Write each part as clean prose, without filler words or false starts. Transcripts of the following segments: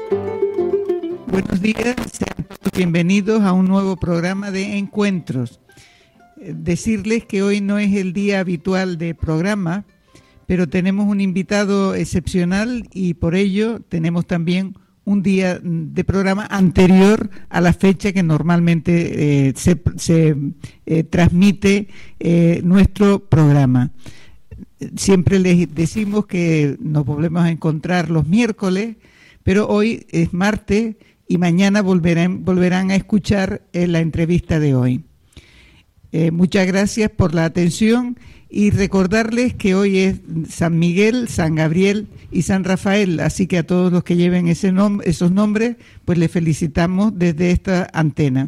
Buenos días, sean todos bienvenidos a un nuevo programa de Encuentros. Decirles que hoy no es el día habitual de programa, pero tenemos un invitado excepcional y por ello tenemos también un día de programa anterior a la fecha que normalmente se transmite nuestro programa. Siempre les decimos que nos volvemos a encontrar los miércoles, pero hoy es martes y mañana volverán a escuchar la entrevista de hoy. Muchas gracias por la atención y recordarles que hoy es San Miguel, San Gabriel y San Rafael, así que a todos los que lleven esos nombres, pues les felicitamos desde esta antena.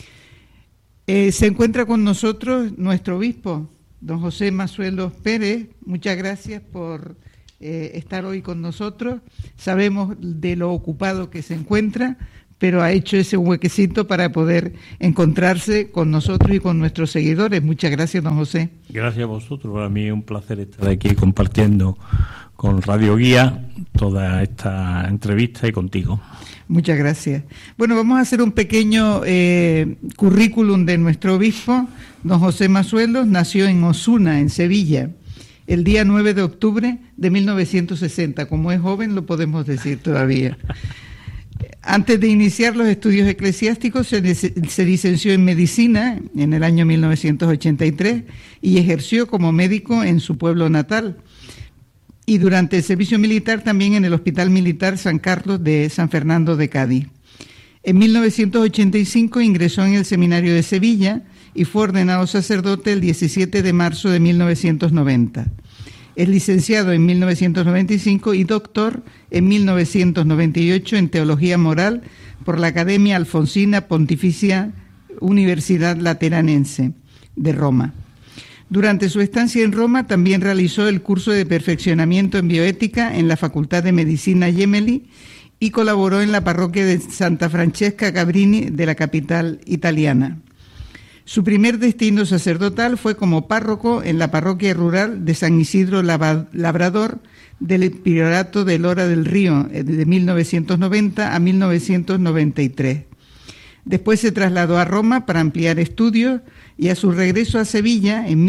Se encuentra con nosotros nuestro obispo, don José Mazuelos Pérez. Muchas gracias por estar hoy con nosotros. Sabemos de lo ocupado que se encuentra, pero ha hecho ese huequecito para poder encontrarse con nosotros y con nuestros seguidores. Muchas gracias, don José. Gracias a vosotros. Para mí es un placer estar aquí compartiendo con Radio Guía toda esta entrevista y contigo. Muchas gracias. Bueno, vamos a hacer un pequeño currículum de nuestro obispo. Don José Mazuelos nació en Osuna, en Sevilla, el día 9 de octubre de 1960. Como es joven, lo podemos decir todavía. Antes de iniciar los estudios eclesiásticos, se licenció en medicina en el año 1983 y ejerció como médico en su pueblo natal. Y durante el servicio militar también en el Hospital Militar San Carlos de San Fernando de Cádiz. En 1985 ingresó en el Seminario de Sevilla y fue ordenado sacerdote el 17 de marzo de 1990. Es licenciado en 1995 y doctor en 1998 en Teología Moral por la Academia Alfonsina Pontificia Universidad Lateranense de Roma. Durante su estancia en Roma también realizó el curso de perfeccionamiento en bioética en la Facultad de Medicina Gemelli y colaboró en la parroquia de Santa Francesca Cabrini de la capital italiana. Su primer destino sacerdotal fue como párroco en la parroquia rural de San Isidro Labrador del Priorato de Lora del Río de 1990 a 1993. Después se trasladó a Roma para ampliar estudios y a su regreso a Sevilla en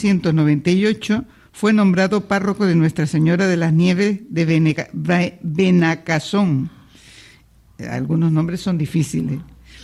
1998 fue nombrado párroco de Nuestra Señora de las Nieves de Benacasón. Algunos nombres son difíciles.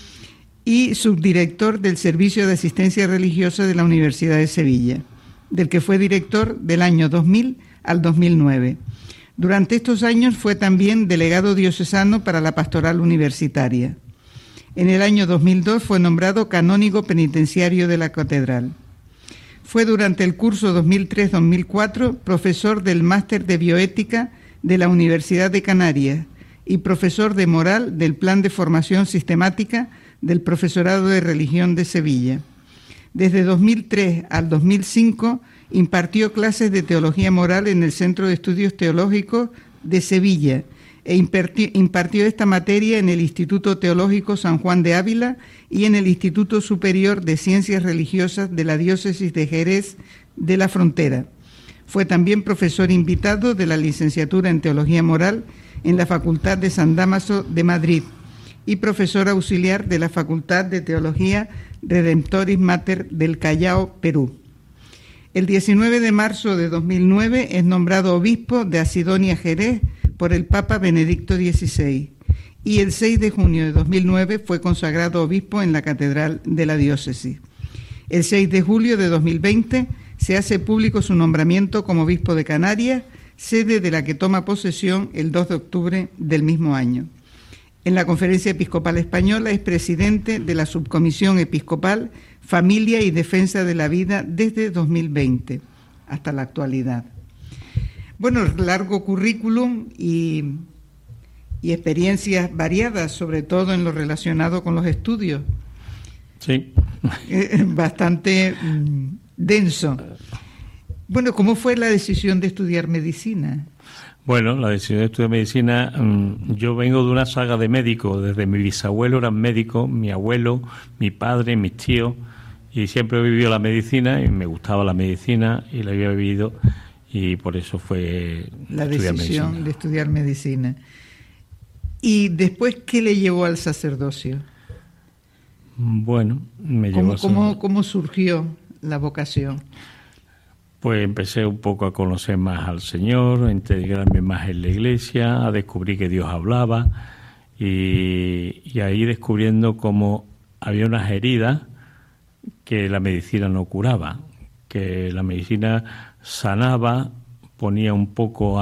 Y subdirector del Servicio de Asistencia Religiosa de la Universidad de Sevilla, del que fue director del año 2000 al 2009. Durante estos años fue también delegado diocesano para la pastoral universitaria. En el año 2002 fue nombrado canónigo penitenciario de la catedral. Fue durante el curso 2003-2004 profesor del Máster de Bioética de la Universidad de Canarias y profesor de Moral del Plan de Formación Sistemática del Profesorado de Religión de Sevilla. Desde 2003 al 2005 impartió clases de Teología Moral en el Centro de Estudios Teológicos de Sevilla e impartió esta materia en el Instituto Teológico San Juan de Ávila y en el Instituto Superior de Ciencias Religiosas de la Diócesis de Jerez de la Frontera. Fue también profesor invitado de la licenciatura en Teología Moral en la Facultad de San Dámaso de Madrid y profesor auxiliar de la Facultad de Teología Redemptoris Mater del Callao, Perú. El 19 de marzo de 2009 es nombrado obispo de Asidonia, Jerez, por el Papa Benedicto XVI, y el 6 de junio de 2009 fue consagrado obispo en la Catedral de la Diócesis. El 6 de julio de 2020 se hace público su nombramiento como obispo de Canarias, sede de la que toma posesión el 2 de octubre del mismo año. En la Conferencia Episcopal Española es presidente de la Subcomisión Episcopal Familia y Defensa de la Vida desde 2020 hasta la actualidad. Bueno, largo currículum y experiencias variadas, sobre todo en lo relacionado con los estudios. Sí. Bastante denso. Bueno, ¿cómo fue la decisión de estudiar medicina? Bueno, la decisión de estudiar medicina, yo vengo de una saga de médicos, desde mi bisabuelo eran médicos, mi abuelo, mi padre, mis tíos, y siempre he vivido la medicina y me gustaba la medicina y la había vivido y por eso fue la decisión de estudiar medicina. ¿Y después qué le llevó al sacerdocio? Bueno, me llevó ¿Cómo surgió la vocación? Pues empecé un poco a conocer más al Señor, a integrarme más en la iglesia, a descubrir que Dios hablaba y ahí descubriendo cómo había unas heridas que la medicina no curaba, que la medicina sanaba, ponía un poco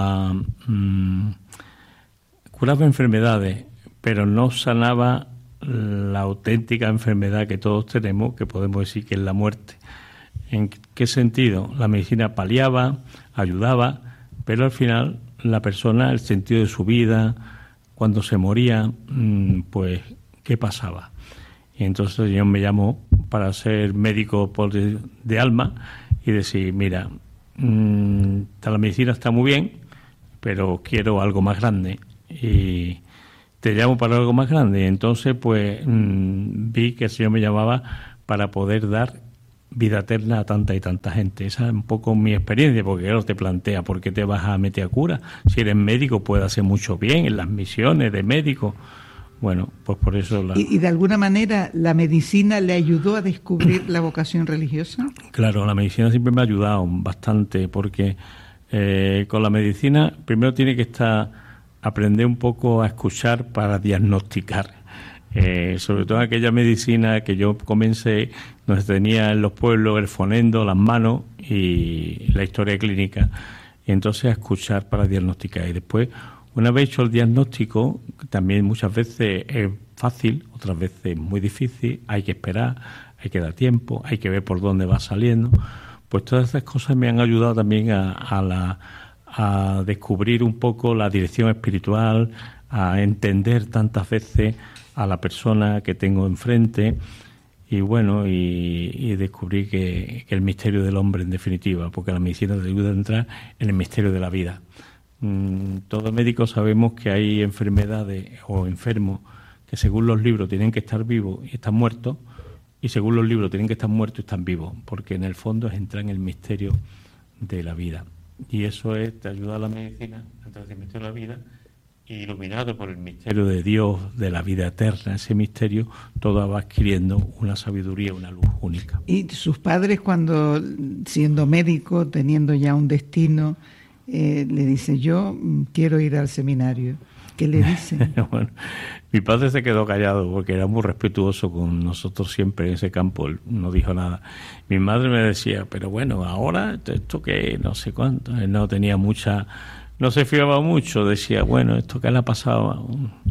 curaba enfermedades, pero no sanaba la auténtica enfermedad que todos tenemos, que podemos decir que es la muerte. ¿En qué sentido? La medicina paliaba, ayudaba, pero al final la persona, el sentido de su vida, cuando se moría, pues, ¿qué pasaba? Y entonces Dios me llamó para ser médico de alma y decir, mira, la medicina está muy bien, pero quiero algo más grande. Y te llamo para algo más grande. Y entonces, pues, vi que el Señor me llamaba para poder dar vida eterna a tanta y tanta gente. Esa es un poco mi experiencia, porque claro, te plantea, ¿por qué te vas a meter a cura? Si eres médico, puedes hacer mucho bien en las misiones de médico. Bueno, pues por eso... ¿Y de alguna manera la medicina le ayudó a descubrir la vocación religiosa? Claro, la medicina siempre me ha ayudado bastante, porque con la medicina primero tiene que aprender un poco a escuchar para diagnosticar. Sobre todo aquella medicina que yo comencé, donde tenía en los pueblos el fonendo, las manos y la historia clínica, y entonces a escuchar para diagnosticar. Y después, una vez hecho el diagnóstico, también muchas veces es fácil, otras veces muy difícil, hay que esperar, hay que dar tiempo, hay que ver por dónde va saliendo. Pues todas esas cosas me han ayudado también a descubrir un poco la dirección espiritual, a entender tantas veces a la persona que tengo enfrente y bueno, y descubrí que el misterio del hombre en definitiva, porque la medicina te ayuda a entrar en el misterio de la vida. Todos médicos sabemos que hay enfermedades o enfermos que según los libros tienen que estar vivos y están muertos, y según los libros tienen que estar muertos y están vivos, porque en el fondo es entrar en el misterio de la vida. Y eso te ayuda a la medicina a entrar en el misterio de la vida, iluminado por el misterio de Dios, de la vida eterna. Ese misterio todo va adquiriendo una sabiduría, una luz única. ¿Y sus padres, cuando siendo médico, teniendo ya un destino, le dice, yo quiero ir al seminario? ¿Qué le dicen? Bueno, mi padre se quedó callado porque era muy respetuoso con nosotros siempre en ese campo, él no dijo nada. Mi madre me decía, pero bueno, ahora esto que no sé cuánto, él no tenía mucha... No se fiaba mucho, decía, bueno, esto que le ha pasado.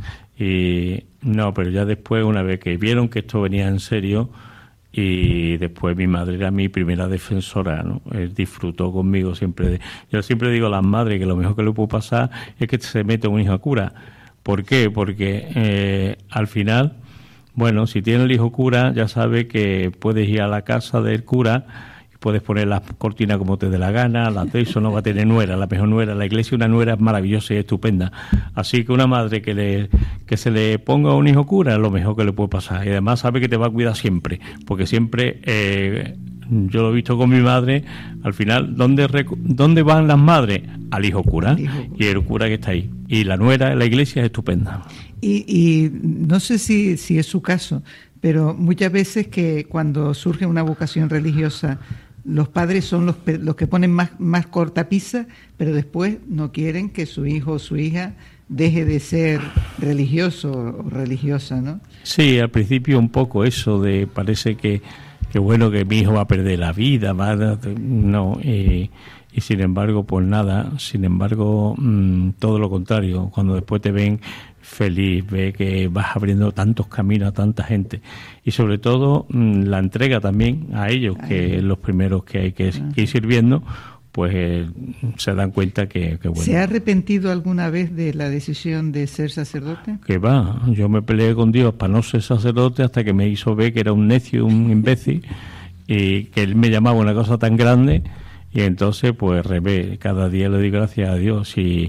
Y no, pero ya después, una vez que vieron que esto venía en serio, y después mi madre era mi primera defensora, ¿no? Él disfrutó conmigo siempre. Yo siempre digo a las madres que lo mejor que le puede pasar es que se mete un hijo a cura. ¿Por qué? Porque al final, bueno, si tiene el hijo cura, ya sabe que puedes ir a la casa del cura, puedes poner las cortinas como te dé la gana, las de eso no va a tener nuera, la mejor nuera. La iglesia una nuera maravillosa y estupenda. Así que una madre que se le ponga a un hijo cura es lo mejor que le puede pasar. Y además sabe que te va a cuidar siempre, porque siempre, yo lo he visto con mi madre, al final, ¿dónde van las madres? Al hijo cura, y el cura que está ahí. Y la nuera, la iglesia es estupenda. Y no sé si es su caso, pero muchas veces que cuando surge una vocación religiosa, los padres son los que ponen más cortapisa, pero después no quieren que su hijo o su hija deje de ser religioso o religiosa, ¿no? Sí, al principio un poco eso de parece que bueno, que mi hijo va a perder la vida, no, y sin embargo, pues nada, todo lo contrario, cuando después te ven feliz, ve que vas abriendo tantos caminos a tanta gente y sobre todo la entrega también a ellos, que es los primeros que hay que ir sirviendo, pues se dan cuenta que bueno. ¿Se ha arrepentido alguna vez de la decisión de ser sacerdote? Que va, yo me peleé con Dios para no ser sacerdote hasta que me hizo ver que era un necio, un imbécil, y que él me llamaba una cosa tan grande, y entonces pues cada día le doy gracias a Dios. Y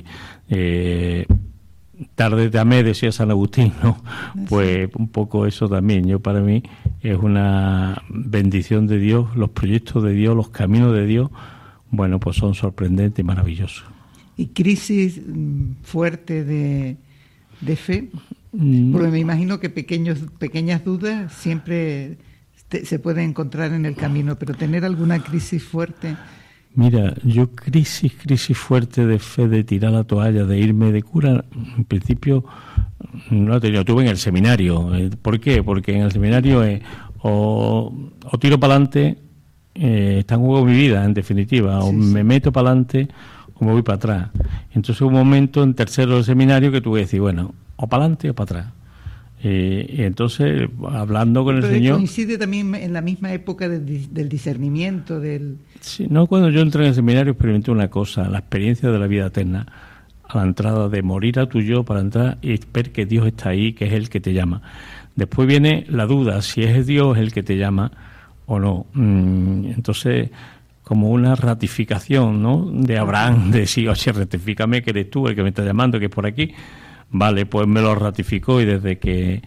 tarde te amé, decía San Agustín, ¿no? Pues un poco eso también. Para mí es una bendición de Dios, los proyectos de Dios, los caminos de Dios, bueno, pues son sorprendentes y maravillosos. ¿Y crisis fuerte de de fe? Porque me imagino que pequeñas dudas siempre se pueden encontrar en el camino, pero tener alguna crisis fuerte... Mira, yo crisis fuerte de fe, de tirar la toalla, de irme de cura, en principio no he tenido. Tuve en el seminario. ¿Por qué? Porque en el seminario o tiro para adelante, está en juego mi vida, en definitiva, o me meto para adelante o me voy para atrás. Entonces hubo un momento en tercero del seminario que tuve que decir, bueno, o para adelante o para atrás. Y entonces, hablando con el Señor... coincide también en la misma época del discernimiento, del... Sí, no, cuando yo entré en el seminario experimenté una cosa, la experiencia de la vida eterna, a la entrada de morir a tu yo para entrar y ver que Dios está ahí, que es el que te llama. Después viene la duda, si es Dios el que te llama o no. Entonces, como una ratificación, ¿no?, de Abraham, de decir, oye, rectifícame que eres tú el que me está llamando, que es por aquí. Vale, pues me lo ratificó y desde que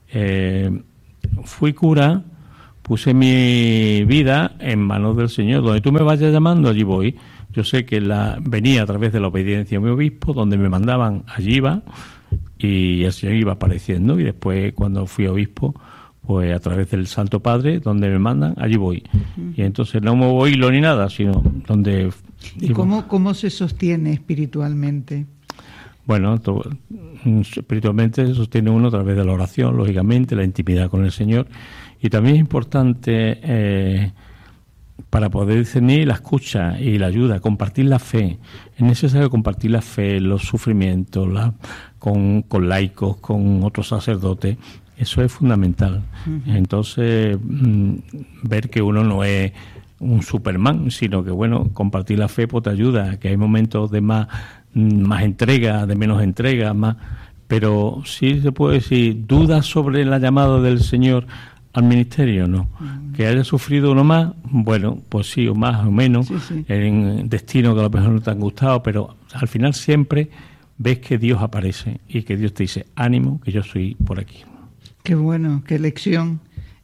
fui cura puse mi vida en manos del Señor. Donde tú me vayas llamando, allí voy. Yo sé que venía a través de la obediencia a mi obispo, donde me mandaban, allí iba, y el Señor iba apareciendo. Y después, cuando fui obispo, pues a través del Santo Padre, donde me mandan, allí voy. Y entonces no me voy hilo ni nada, sino donde... ¿Y cómo se sostiene espiritualmente? Bueno, espiritualmente se sostiene uno a través de la oración, lógicamente, la intimidad con el Señor. Y también es importante, para poder discernir, la escucha y la ayuda, compartir la fe. Es necesario compartir la fe, los sufrimientos, con laicos, con otros sacerdotes. Eso es fundamental. Entonces, ver que uno no es un Superman, sino que, bueno, compartir la fe pues te ayuda, que hay momentos de más entrega, de menos entrega, más, pero sí se puede decir, dudas sobre la llamada del Señor al ministerio, ¿no? Que haya sufrido uno más, bueno, pues sí, o más o menos, en destino que a lo mejor no te han gustado, pero al final siempre ves que Dios aparece y que Dios te dice, ánimo, que yo soy por aquí. Qué bueno, qué lección.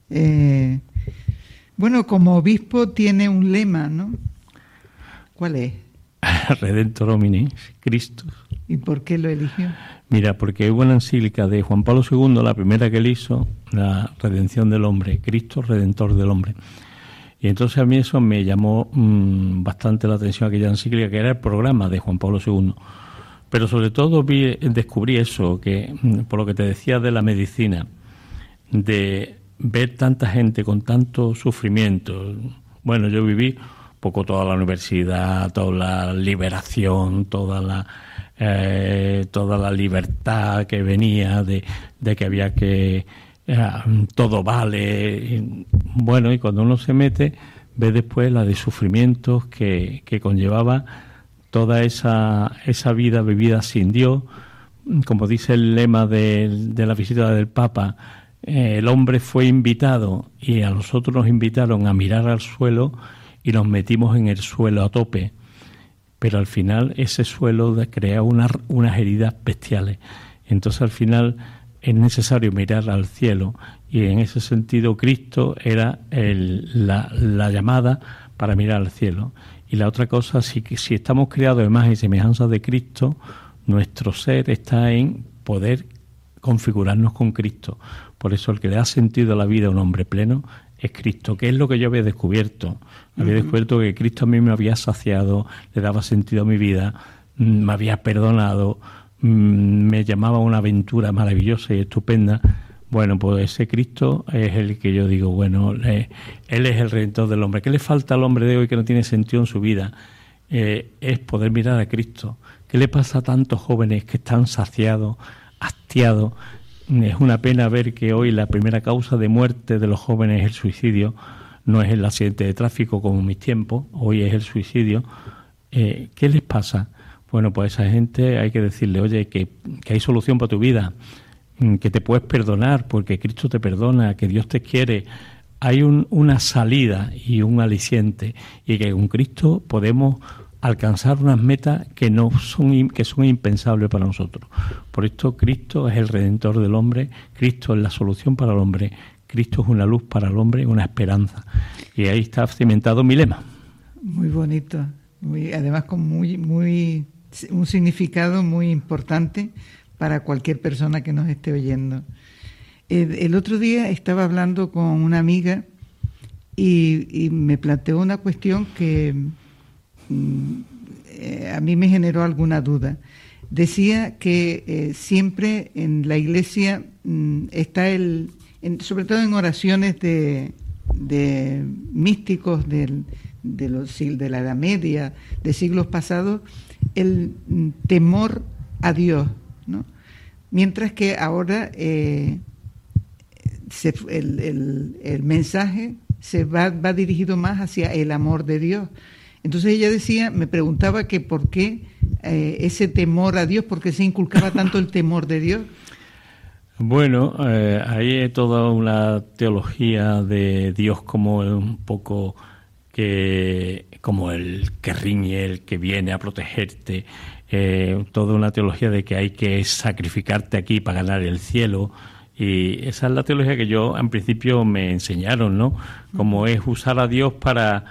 Bueno, como obispo tiene un lema, ¿no? ¿Cuál es? Redentor homini, Cristo. ¿Y por qué lo eligió? Mira, porque hubo una encíclica de Juan Pablo II, la primera que él hizo, la redención del hombre, Cristo, Redentor del hombre. Y entonces a mí eso me llamó bastante la atención, aquella encíclica, que era el programa de Juan Pablo II. Pero sobre todo descubrí eso, que por lo que te decía de la medicina, de ver tanta gente con tanto sufrimiento. Bueno, yo viví poco toda la universidad, toda la liberación, toda la libertad que venía de que había que todo vale. Bueno, y cuando uno se mete, ve después la de sufrimientos que conllevaba toda esa vida vivida sin Dios. Como dice el lema de la visita del Papa, el hombre fue invitado y a nosotros nos invitaron a mirar al suelo y nos metimos en el suelo a tope, pero al final ese suelo crea unas heridas bestiales. Entonces al final es necesario mirar al cielo, y en ese sentido Cristo era la llamada para mirar al cielo. Y la otra cosa, si estamos creados de imagen y semejanza de Cristo, nuestro ser está en poder configurarnos con Cristo. Por eso el que le da sentido a la vida a un hombre pleno es Cristo, que es lo que yo había descubierto. Había descubierto que Cristo a mí me había saciado, le daba sentido a mi vida, me había perdonado, me llamaba a una aventura maravillosa y estupenda. Bueno, pues ese Cristo es el que yo digo, bueno, Él es el Redentor del hombre. ¿Qué le falta al hombre de hoy que no tiene sentido en su vida? Es poder mirar a Cristo. ¿Qué le pasa a tantos jóvenes que están saciados, hastiados? Es una pena ver que hoy la primera causa de muerte de los jóvenes es el suicidio. No es el accidente de tráfico como en mis tiempos, hoy es el suicidio. ¿Qué les pasa? Bueno, pues a esa gente hay que decirle, oye, que hay solución para tu vida, que te puedes perdonar porque Cristo te perdona, que Dios te quiere. Hay una salida y un aliciente, y que con Cristo podemos alcanzar unas metas que son impensables para nosotros. Por esto Cristo es el Redentor del hombre, Cristo es la solución para el hombre, Cristo es una luz para el hombre, una esperanza. Y ahí está cimentado mi lema. Muy bonito, además con un significado muy importante para cualquier persona que nos esté oyendo. El otro día estaba hablando con una amiga y me planteó una cuestión que a mí me generó alguna duda. Decía que siempre en la Iglesia está sobre todo en oraciones de místicos de la Edad Media, de siglos pasados, el temor a Dios, ¿no? Mientras que ahora el mensaje se va dirigido más hacia el amor de Dios. Entonces ella me preguntaba que por qué ese temor a Dios, por qué se inculcaba tanto el temor de Dios. Bueno, hay toda una teología de Dios como un poco como el que riñe, el que viene a protegerte, toda una teología de que hay que sacrificarte aquí para ganar el cielo. Y esa es la teología que yo en principio me enseñaron, ¿no? Como es usar a Dios para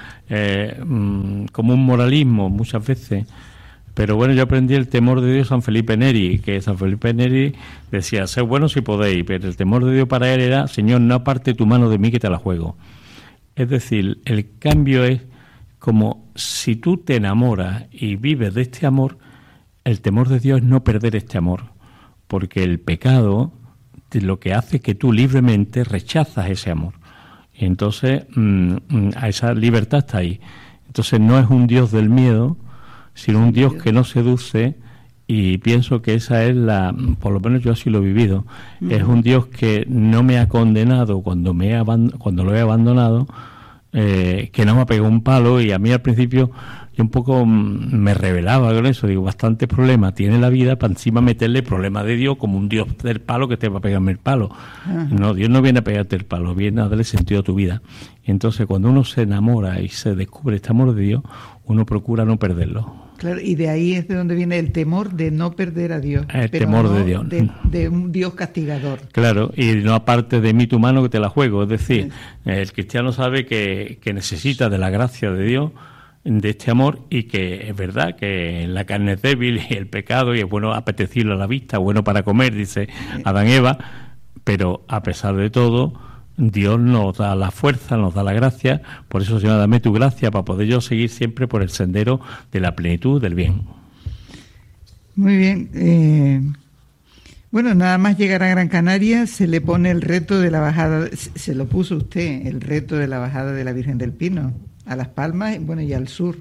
como un moralismo muchas veces. Pero bueno, yo aprendí el temor de Dios San Felipe Neri, que San Felipe Neri decía, sed buenos si podéis, pero el temor de Dios para él era, Señor, no aparte tu mano de mí que te la juego. Es decir, el cambio es como si tú te enamoras y vives de este amor, el temor de Dios es no perder este amor, porque el pecado lo que hace es que tú libremente rechazas ese amor. Y entonces a esa libertad está ahí. Entonces no es un Dios del miedo, sino un Dios que no seduce, y pienso que esa es por lo menos yo así lo he vivido, es un Dios que no me ha condenado cuando lo he abandonado, que no me ha pegado un palo, y a mí al principio yo un poco me rebelaba con eso, digo, bastantes problemas tiene la vida para encima meterle problemas de Dios como un Dios del palo que te va a pegarme el palo. No, Dios no viene a pegarte el palo, viene a darle sentido a tu vida. Y entonces cuando uno se enamora y se descubre este amor de Dios, uno procura no perderlo. Claro, y de ahí es de donde viene el temor de no perder a Dios. El temor de Dios. De un Dios castigador. Claro, y no aparte de mí tu mano que te la juego. Es decir, el cristiano sabe que necesita de la gracia de Dios, de este amor, y que es verdad que la carne es débil y el pecado, y es bueno apetecible a la vista, bueno para comer, dice Adán y Eva, pero a pesar de todo, Dios nos da la fuerza, nos da la gracia. Por eso, Señor, dame tu gracia para poder yo seguir siempre por el sendero de la plenitud del bien. Muy bien. Bueno, nada más llegar a Gran Canaria se le pone el reto de la bajada, se lo puso usted, el reto de la bajada de la Virgen del Pino a Las Palmas, bueno, y al sur.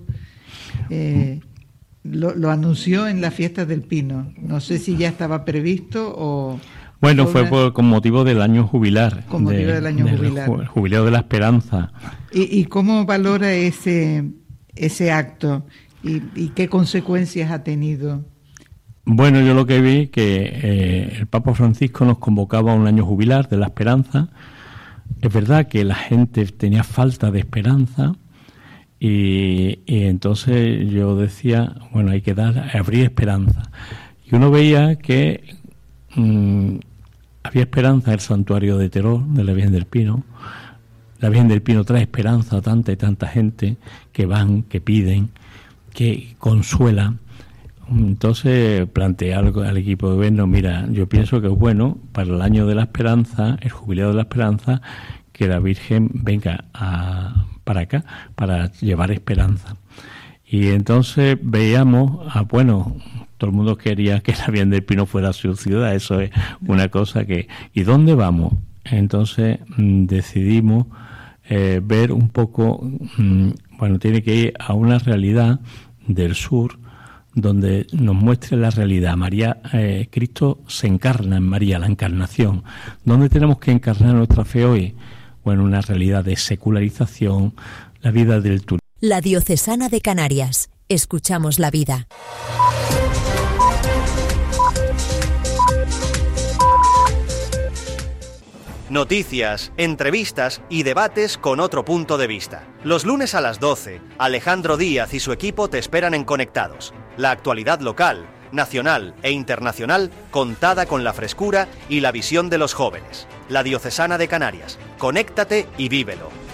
Lo anunció en las fiestas del Pino. No sé si ya estaba previsto o... Bueno, fue con motivo del año jubilar. Con motivo del año jubilar. El jubileo de la esperanza. ¿Y cómo valora ese acto? ¿Y qué consecuencias ha tenido? Bueno, yo lo que vi que el Papa Francisco nos convocaba a un año jubilar de la esperanza. Es verdad que la gente tenía falta de esperanza y entonces yo decía, bueno, hay que abrir esperanza. Y uno veía que había esperanza en el santuario de Teror, de la Virgen del Pino. La Virgen del Pino trae esperanza a tanta y tanta gente que van, que piden, que consuela. Entonces planteé al equipo de gobierno, mira, yo pienso que es bueno para el año de la esperanza, el jubileo de la esperanza, que la Virgen venga para acá, para llevar esperanza. Y entonces veíamos, todo el mundo quería que la Virgen del Pino fuera su ciudad, eso es una cosa que... ¿Y dónde vamos? Entonces decidimos ver un poco, tiene que ir a una realidad del sur, donde nos muestre la realidad. Cristo se encarna en María, la encarnación. ¿Dónde tenemos que encarnar nuestra fe hoy? Bueno, una realidad de secularización, la vida del turismo. La Diocesana de Canarias. Escuchamos la vida. Noticias, entrevistas y debates con otro punto de vista. Los lunes a las 12, Alejandro Díaz y su equipo te esperan en Conectados. La actualidad local, nacional e internacional contada con la frescura y la visión de los jóvenes. La Diocesana de Canarias. Conéctate y vívelo.